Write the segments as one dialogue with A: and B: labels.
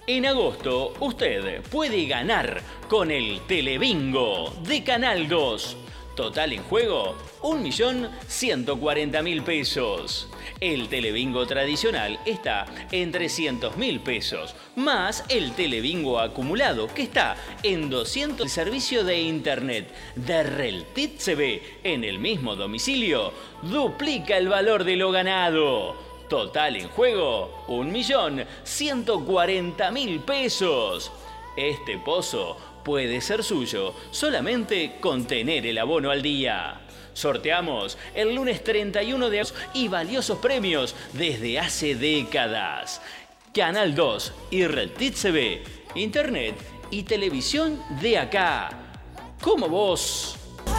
A: En agosto, usted puede ganar con el Telebingo de Canal 2. Total en juego, 1.140.000 pesos. El Telebingo tradicional está en 300.000 pesos, más el Telebingo acumulado, que está en 200. El servicio de internet de Reltit CB en el mismo domicilio duplica el valor de lo ganado. Total en juego, 1.140.000 pesos. Este pozo puede ser suyo solamente con tener el abono al día. Sorteamos el lunes 31 de agosto y valiosos premios desde hace décadas. Canal 2 y Reltit CB, internet y televisión de acá. Como vos.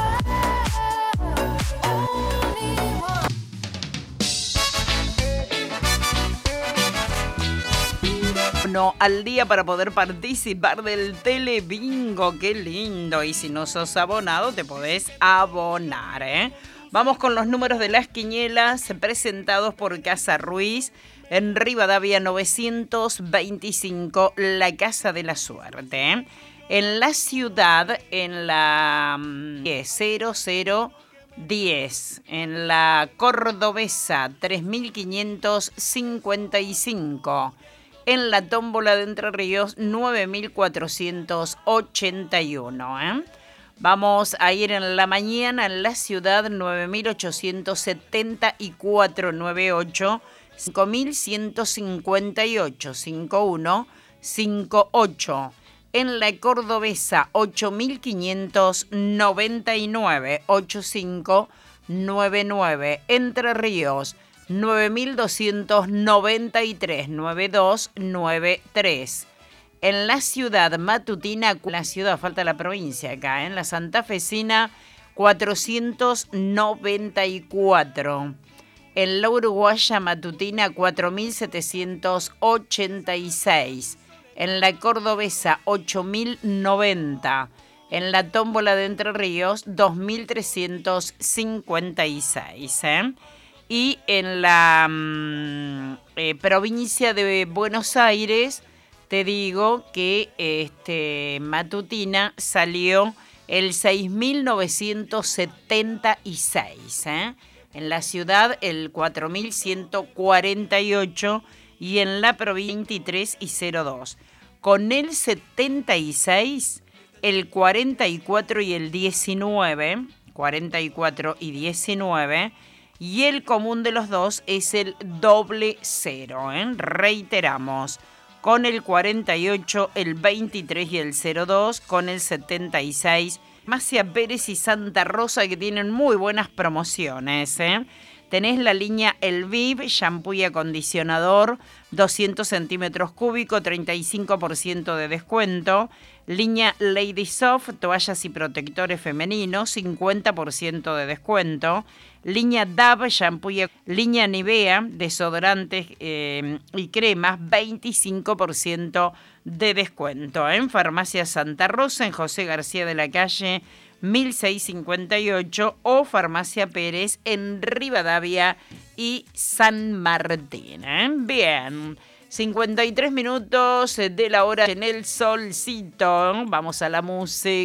B: Al día para poder participar del Telebingo. ¡Qué lindo! Y si no sos abonado, te podés abonar, ¿eh? Vamos con los números de las quinielas presentados por Casa Ruiz en Rivadavia 925, la Casa de la Suerte, ¿eh? En la ciudad, en la 0010, en la Cordobesa 3555. En la tómbola de Entre Ríos, 9.481, ¿eh? Vamos a ir en la mañana en la ciudad, 9.874, 98, 5.158, 51, 58. En la Cordobesa, 8.599, 85, 99. Entre Ríos, 9.293, 9293. En la ciudad matutina, la ciudad, falta la provincia acá, en la santafesina, 494. En la uruguaya matutina, 4.786. En la cordobesa, 8.090. En la tómbola de Entre Ríos, 2.356, ¿eh? Y en la provincia de Buenos Aires, te digo que matutina salió el 6.976, ¿eh? En la ciudad el 4.148 y en la provincia 23 y 02. Con el 76, el 44 y el 19, 44 y 19... Y el común de los dos es el 00, ¿eh? Reiteramos, con el 48, el 23 y el 02, con el 76, Farmacia Pérez y Santa Rosa, que tienen muy buenas promociones, ¿eh? Tenés la línea El Viv, shampoo y acondicionador, 200 centímetros cúbicos, 35% de descuento. Línea Lady Soft, toallas y protectores femeninos, 50% de descuento. Línea Dove, shampoo y línea Nivea, desodorantes y cremas, 25% de descuento. En Farmacia Santa Rosa, en José García de la Calle, 1658, o Farmacia Pérez en Rivadavia y San Martín, ¿eh? Bien, 53 minutos de la hora en el solcito. Vamos a la música.